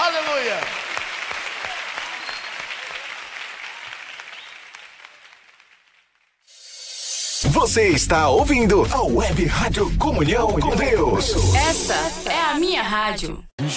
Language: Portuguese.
Aleluia. Você está ouvindo a Web Rádio Comunhão com Deus. Essa é a minha rádio.